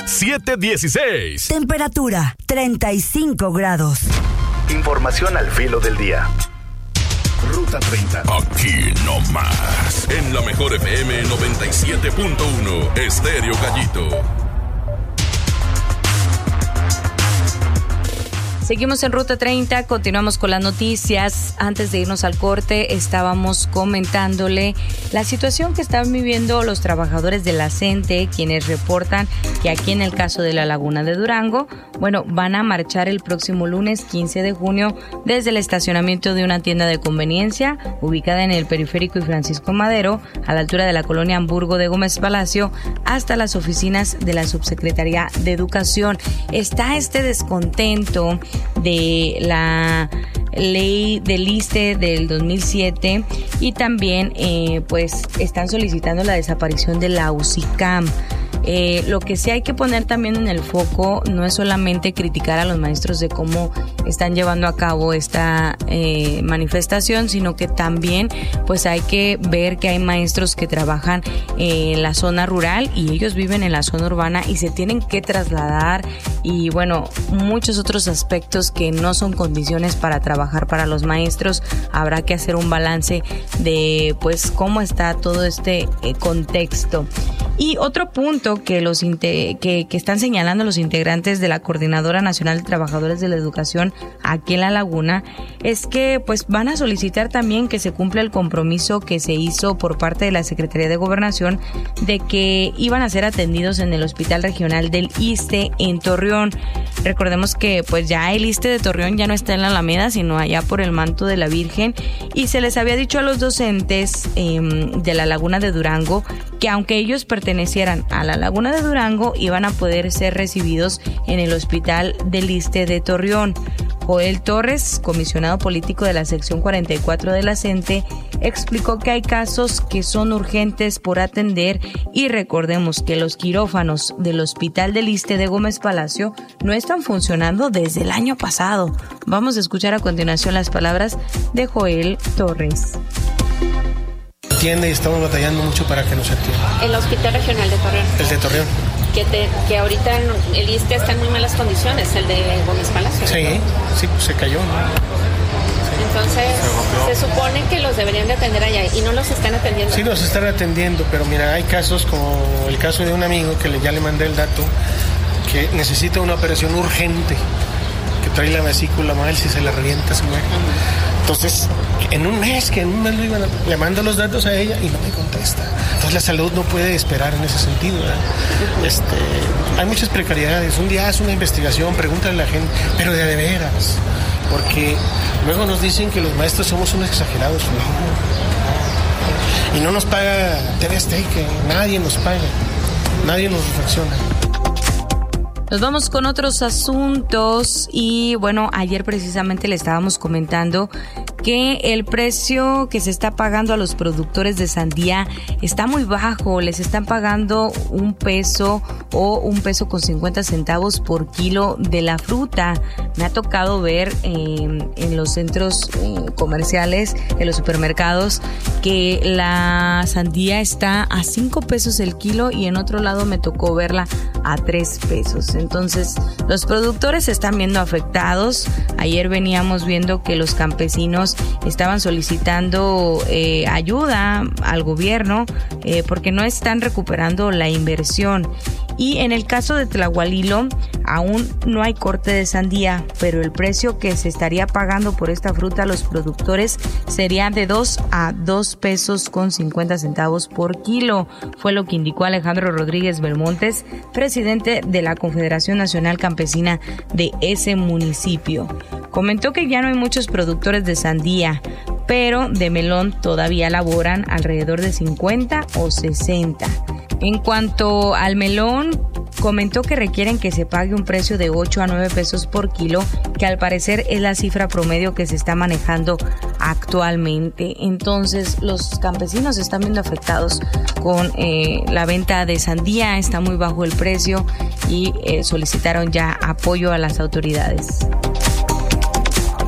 716. Temperatura 35 grados. Información al filo del día. Ruta 30. Aquí no más. En la mejor FM 97.1. Estéreo Gallito. Seguimos en Ruta 30, continuamos con las noticias. Antes de irnos al corte, estábamos comentándole la situación que están viviendo los trabajadores de la CENTE, quienes reportan que aquí en el caso de la Laguna de Durango, van a marchar el próximo lunes 15 de junio desde el estacionamiento de una tienda de conveniencia ubicada en el Periférico y Francisco Madero, a la altura de la colonia Hamburgo de Gómez Palacio, hasta las oficinas de la Subsecretaría de Educación. Está este descontento de la ley del ISSSTE del 2007 y también están solicitando la desaparición de la UCICAM. Lo que sí hay que poner también en el foco no es solamente criticar a los maestros de cómo están llevando a cabo esta manifestación, sino que también hay que ver que hay maestros que trabajan en la zona rural y ellos viven en la zona urbana y se tienen que trasladar y muchos otros aspectos que no son condiciones para trabajar para los maestros. Habrá que hacer un balance de cómo está todo este contexto. Y otro punto que están señalando los integrantes de la Coordinadora Nacional de Trabajadores de la Educación aquí en La Laguna es que van a solicitar también que se cumpla el compromiso que se hizo por parte de la Secretaría de Gobernación de que iban a ser atendidos en el Hospital Regional del ISSSTE en Torreón. Recordemos que ya el ISSSTE de Torreón ya no está en la Alameda, sino allá por el Manto de la Virgen, y se les había dicho a los docentes de la Laguna de Durango que aunque ellos pertenecieran a la Laguna de Durango, iban a poder ser recibidos en el Hospital del ISSSTE de Torreón. Joel Torres, comisionado político de la sección 44 de la CENTE, explicó que hay casos que son urgentes por atender y recordemos que los quirófanos del Hospital del ISSSTE de Gómez Palacio no están funcionando desde el año pasado. Vamos a escuchar a continuación las palabras de Joel Torres. Entiende y estamos batallando mucho para que nos atienda. El Hospital Regional de Torreón. El de Torreón. Que ahorita el ISSSTE está en muy malas condiciones, el de Gómez Palacio. Sí, se cayó, ¿no? Sí. Entonces, se supone que los deberían de atender allá y no los están atendiendo. Sí, los están atendiendo, pero mira, hay casos como el caso de un amigo que ya le mandé el dato, que necesita una operación urgente, que trae la vesícula mal, si se la revienta se muere. Entonces, en un mes lo iban le mando los datos a ella y no me contesta. Entonces la salud no puede esperar en ese sentido, ¿verdad? Hay muchas precariedades. Un día haz una investigación, pregúntale a la gente, pero de veras, porque luego nos dicen que los maestros somos unos exagerados. No. Y no nos paga TV Azteca, nadie nos paga, nadie nos reflexiona. Nos vamos con otros asuntos y ayer precisamente le estábamos comentando que el precio que se está pagando a los productores de sandía está muy bajo. Les están pagando $1 o $1.50 por kilo de la fruta. Me ha tocado ver en los centros comerciales, en los supermercados, que la sandía está a $5 el kilo y en otro lado me tocó verla a $3. Entonces, los productores se están viendo afectados. Ayer veníamos viendo que los campesinos estaban solicitando ayuda al gobierno porque no están recuperando la inversión. Y en el caso de Tlahualilo, aún no hay corte de sandía, pero el precio que se estaría pagando por esta fruta a los productores sería de $2 a $2.50 por kilo. Fue lo que indicó Alejandro Rodríguez Belmontes, presidente de la Confederación Nacional Campesina de ese municipio. Comentó que ya no hay muchos productores de sandía, pero de melón todavía elaboran alrededor de 50 o 60. En cuanto al melón, comentó que requieren que se pague un precio de 8 a 9 pesos por kilo, que al parecer es la cifra promedio que se está manejando actualmente. Entonces, los campesinos están viendo afectados con la venta de sandía, está muy bajo el precio y solicitaron ya apoyo a las autoridades.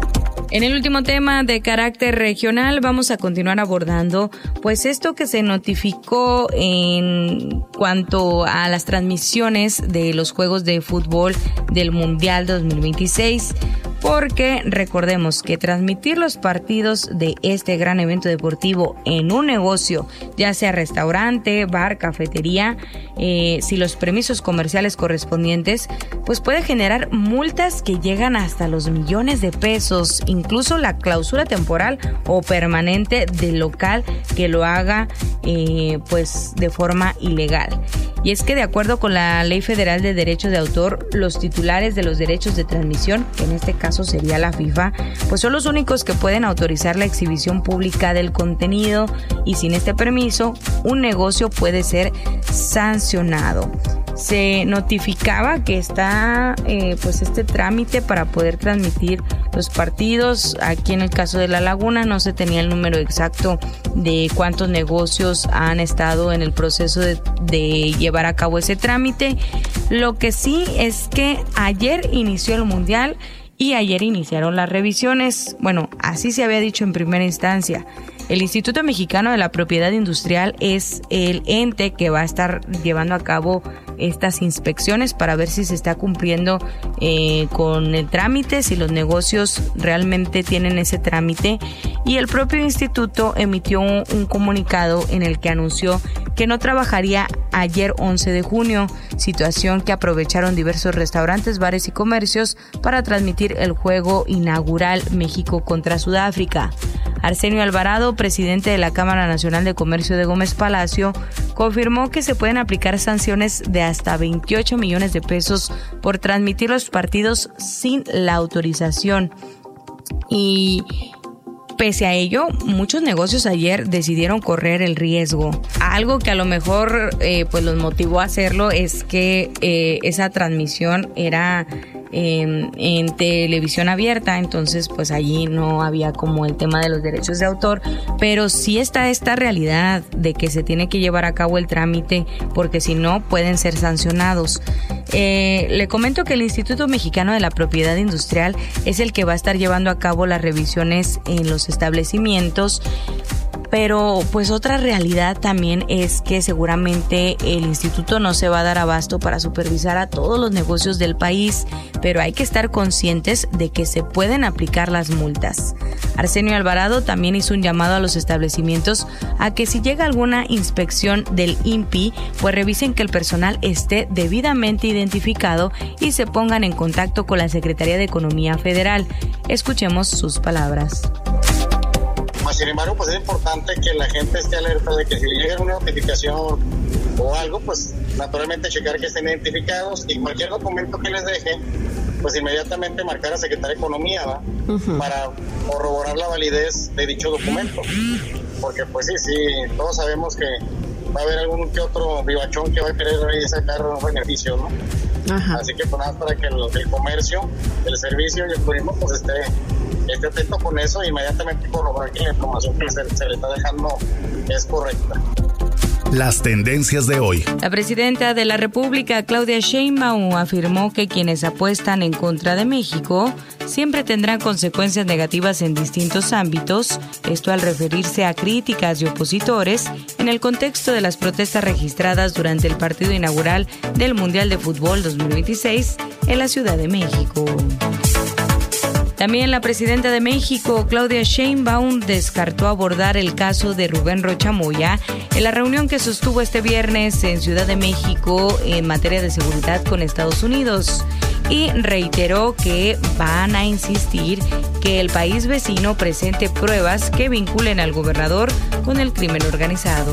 En el último tema de carácter regional vamos a continuar abordando pues esto que se notificó en cuanto a las transmisiones de los juegos de fútbol del Mundial 2026. Porque recordemos que transmitir los partidos de este gran evento deportivo en un negocio, ya sea restaurante, bar, cafetería, si los permisos comerciales correspondientes, pues puede generar multas que llegan hasta los millones de pesos, incluso la clausura temporal o permanente del local que lo haga pues de forma ilegal. Y es que de acuerdo con la Ley Federal de Derechos de Autor, los titulares de los derechos de transmisión, que en este caso sería la FIFA, pues son los únicos que pueden autorizar la exhibición pública del contenido, y sin este permiso, un negocio puede ser sancionado. Se notificaba que está pues este trámite para poder transmitir los partidos. Aquí en el caso de La Laguna no se tenía el número exacto de cuántos negocios han estado en el proceso de llevar a cabo ese trámite. Lo que sí es que ayer inició el Mundial y ayer iniciaron las revisiones. Bueno, así se había dicho en primera instancia. El Instituto Mexicano de la Propiedad Industrial es el ente que va a estar llevando a cabo estas inspecciones para ver si se está cumpliendo con el trámite, si los negocios realmente tienen ese trámite. Y el propio instituto emitió un comunicado en el que anunció que no trabajaría ayer 11 de junio, situación que aprovecharon diversos restaurantes, bares y comercios para transmitir el juego inaugural México contra Sudáfrica. Arsenio Alvarado, presidente de la Cámara Nacional de Comercio de Gómez Palacio, confirmó que se pueden aplicar sanciones de hasta 28 millones de pesos por transmitir los partidos sin la autorización. Y pese a ello, muchos negocios ayer decidieron correr el riesgo. Algo que a lo mejor pues los motivó a hacerlo es que esa transmisión era en televisión abierta, entonces pues allí no había como el tema de los derechos de autor, pero sí está esta realidad de que se tiene que llevar a cabo el trámite, porque si no pueden ser sancionados. Le comento que el Instituto Mexicano de la Propiedad Industrial es el que va a estar llevando a cabo las revisiones en los establecimientos. Pero pues otra realidad también es que seguramente el instituto no se va a dar abasto para supervisar a todos los negocios del país, pero hay que estar conscientes de que se pueden aplicar las multas. Arsenio Alvarado también hizo un llamado a los establecimientos a que si llega alguna inspección del INPI, pues revisen que el personal esté debidamente identificado y se pongan en contacto con la Secretaría de Economía Federal. Escuchemos sus palabras. Sin embargo, pues es importante que la gente esté alerta de que si le llega una notificación o algo, pues naturalmente checar que estén identificados, y cualquier documento que les deje, pues inmediatamente marcar a Secretaría de Economía, ¿va? Para corroborar la validez de dicho documento. Porque pues sí, todos sabemos que va a haber algún que otro vivachón que va a querer ahí sacar un beneficio, ¿no? Ajá. Así que pues nada, para que el comercio, el servicio y el turismo pues esté atento con eso, e inmediatamente corroborar que la información que se le está dejando es correcta. Las tendencias de hoy. La presidenta de la República, Claudia Sheinbaum, afirmó que quienes apuestan en contra de México siempre tendrán consecuencias negativas en distintos ámbitos, esto al referirse a críticas de opositores en el contexto de las protestas registradas durante el partido inaugural del Mundial de Fútbol 2026 en la Ciudad de México. También la presidenta de México, Claudia Sheinbaum, descartó abordar el caso de Rubén Rocha Moya en la reunión que sostuvo este viernes en Ciudad de México en materia de seguridad con Estados Unidos, y reiteró que van a insistir que el país vecino presente pruebas que vinculen al gobernador con el crimen organizado.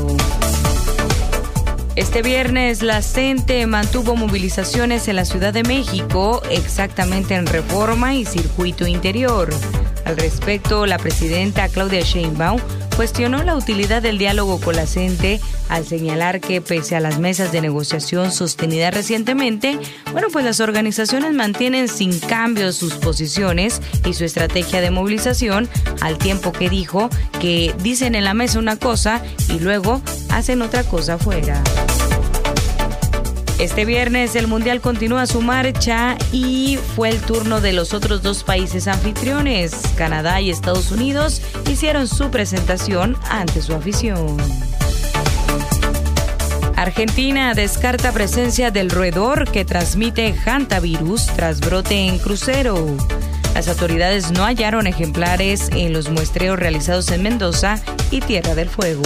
Este viernes, la CENTE mantuvo movilizaciones en la Ciudad de México, exactamente en Reforma y Circuito Interior. Al respecto, la presidenta Claudia Sheinbaum cuestionó la utilidad del diálogo con la CENTE al señalar que pese a las mesas de negociación sostenidas recientemente, pues las organizaciones mantienen sin cambio sus posiciones y su estrategia de movilización, al tiempo que dijo que dicen en la mesa una cosa y luego hacen otra cosa afuera. Este viernes el Mundial continúa su marcha y fue el turno de los otros dos países anfitriones. Canadá y Estados Unidos hicieron su presentación ante su afición. Argentina descarta presencia del roedor que transmite hantavirus tras brote en crucero. Las autoridades no hallaron ejemplares en los muestreos realizados en Mendoza y Tierra del Fuego.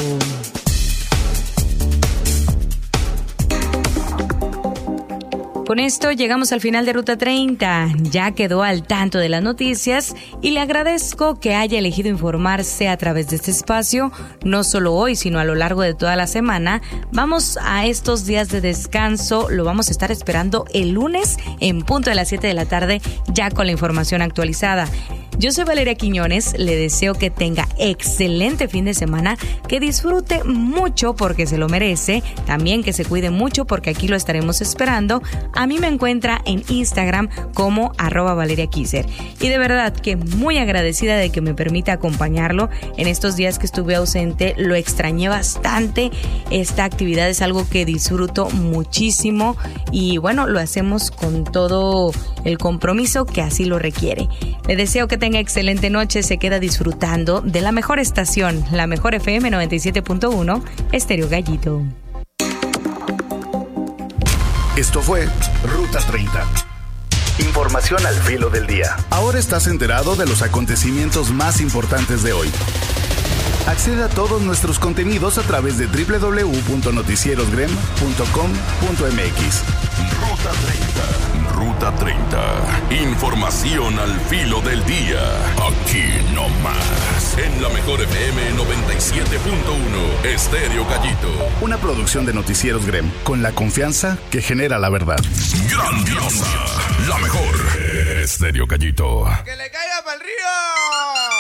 Con esto llegamos al final de Ruta 30. Ya quedó al tanto de las noticias y le agradezco que haya elegido informarse a través de este espacio, no solo hoy, sino a lo largo de toda la semana. Vamos a estos días de descanso, lo vamos a estar esperando el lunes en punto de las 7 de la tarde, ya con la información actualizada. Yo soy Valeria Quiñones, le deseo que tenga excelente fin de semana, que disfrute mucho porque se lo merece, también que se cuide mucho porque aquí lo estaremos esperando. A mí me encuentra en Instagram como @ValeriaKiser. Y de verdad que muy agradecida de que me permita acompañarlo en estos días que estuve ausente, lo extrañé bastante. Esta actividad es algo que disfruto muchísimo y bueno, lo hacemos con todo el compromiso que así lo requiere. Le deseo que tenga excelente noche, se queda disfrutando de la mejor estación, la mejor FM 97.1, Estéreo Gallito. Esto fue Ruta 30. Información al filo del día. Ahora estás enterado de los acontecimientos más importantes de hoy. Accede a todos nuestros contenidos a través de www.noticierosgrem.com.mx. Ruta 30. Ruta 30. Información al filo del día. Aquí no más. En la mejor FM 97.1, Estéreo Gallito. Una producción de Noticieros Grem, con la confianza que genera la verdad. Grandiosa. La mejor. Estéreo Gallito. ¡Que le caiga pa'l río!